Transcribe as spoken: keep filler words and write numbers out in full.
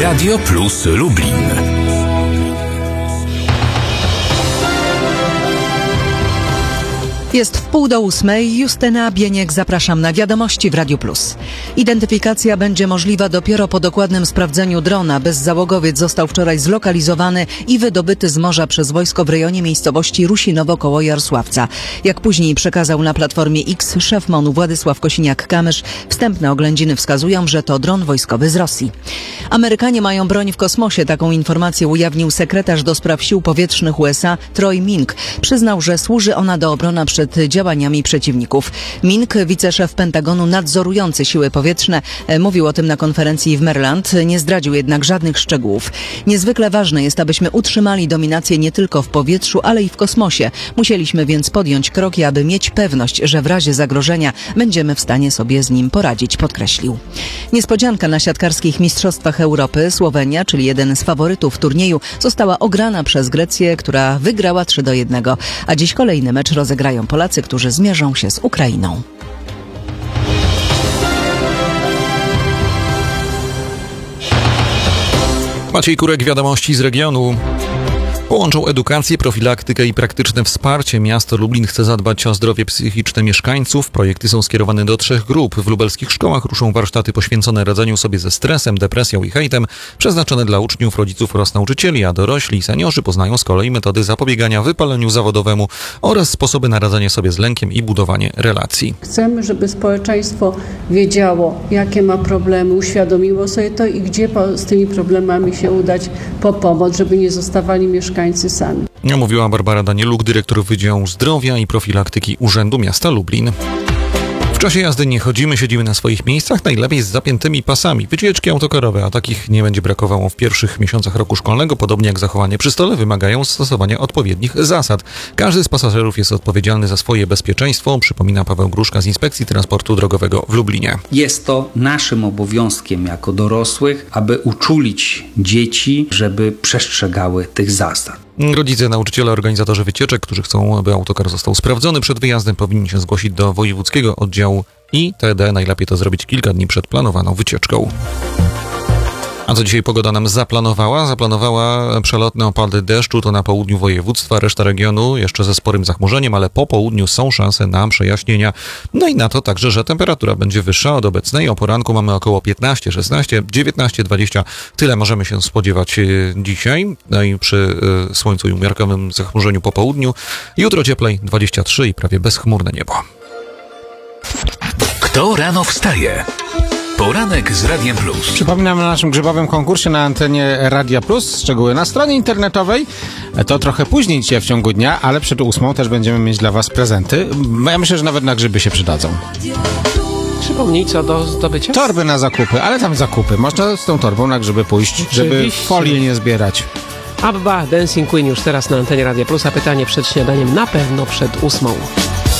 Radio Plus Lublin. Jest w pół do ósmej. Justyna Bieniek, zapraszam na wiadomości w Radiu Plus. Identyfikacja będzie możliwa dopiero po dokładnym sprawdzeniu drona. Bezzałogowiec został wczoraj zlokalizowany i wydobyty z morza przez wojsko w rejonie miejscowości Rusinowo koło Jarosławca. Jak później przekazał na Platformie X szef M O N-u Władysław Kosiniak-Kamysz, wstępne oględziny wskazują, że to dron wojskowy z Rosji. Amerykanie mają broń w kosmosie. Taką informację ujawnił sekretarz do spraw sił powietrznych U S A Troy Mink. Przyznał, że służy ona do obrony przed działaniami przeciwników. Mink, wiceszef Pentagonu nadzorujący siły powietrzne, mówił o tym na konferencji w Maryland. Nie zdradził jednak żadnych szczegółów. Niezwykle ważne jest, abyśmy utrzymali dominację nie tylko w powietrzu, ale i w kosmosie. Musieliśmy więc podjąć kroki, aby mieć pewność, że w razie zagrożenia będziemy w stanie sobie z nim poradzić, podkreślił. Niespodzianka na siatkarskich Mistrzostwach Europy. Słowenia, czyli jeden z faworytów turnieju, została ograna przez Grecję, która wygrała trzy do jednego. A dziś kolejny mecz rozegrają Polacy, którzy zmierzą się z Ukrainą. Maciej Kurek, wiadomości z regionu. Połączą edukację, profilaktykę i praktyczne wsparcie. Miasto Lublin chce zadbać o zdrowie psychiczne mieszkańców. Projekty są skierowane do trzech grup. W lubelskich szkołach ruszą warsztaty poświęcone radzeniu sobie ze stresem, depresją i hejtem, przeznaczone dla uczniów, rodziców oraz nauczycieli, a dorośli i seniorzy poznają z kolei metody zapobiegania wypaleniu zawodowemu oraz sposoby na radzenie sobie z lękiem i budowanie relacji. Chcemy, żeby społeczeństwo wiedziało, jakie ma problemy, uświadomiło sobie to i gdzie po, z tymi problemami się udać po pomoc, żeby nie zostawali mieszkańcy sami. Mówiła Barbara Danieluk, dyrektor Wydziału Zdrowia i Profilaktyki Urzędu Miasta Lublin. W czasie jazdy nie chodzimy, siedzimy na swoich miejscach, najlepiej z zapiętymi pasami. Wycieczki autokarowe, a takich nie będzie brakowało w pierwszych miesiącach roku szkolnego, podobnie jak zachowanie przy stole, wymagają stosowania odpowiednich zasad. Każdy z pasażerów jest odpowiedzialny za swoje bezpieczeństwo, przypomina Paweł Gruszka z Inspekcji Transportu Drogowego w Lublinie. Jest to naszym obowiązkiem jako dorosłych, aby uczulić dzieci, żeby przestrzegały tych zasad. Rodzice, nauczyciele, organizatorzy wycieczek, którzy chcą, aby autokar został sprawdzony przed wyjazdem, powinni się zgłosić do wojewódzkiego oddziału I T D. Najlepiej to zrobić kilka dni przed planowaną wycieczką. A co dzisiaj pogoda nam zaplanowała? Zaplanowała przelotne opady deszczu, to na południu województwa, reszta regionu jeszcze ze sporym zachmurzeniem, ale po południu są szanse na przejaśnienia. No i na to także, że temperatura będzie wyższa od obecnej. O poranku mamy około piętnaście, szesnaście, dziewiętnaście, dwadzieścia. Tyle możemy się spodziewać dzisiaj. No i przy y, słońcu i umiarkowanym zachmurzeniu po południu. Jutro cieplej, dwadzieścia trzy i prawie bezchmurne niebo. Kto rano wstaje? Poranek z Radiem Plus. Przypominam o naszym grzybowym konkursie na antenie Radia Plus. Szczegóły na stronie internetowej. To trochę później dzisiaj w ciągu dnia, ale przed ósmą też będziemy mieć dla was prezenty. Ja myślę, że nawet na grzyby się przydadzą. Przypomnij, co do zdobycia? Torby na zakupy, ale tam zakupy. Można z tą torbą na grzyby pójść, Oczywiście. żeby folii nie zbierać. Abba, Dancing Queen już teraz na antenie Radia Plus, a pytanie przed śniadaniem na pewno przed ósmą.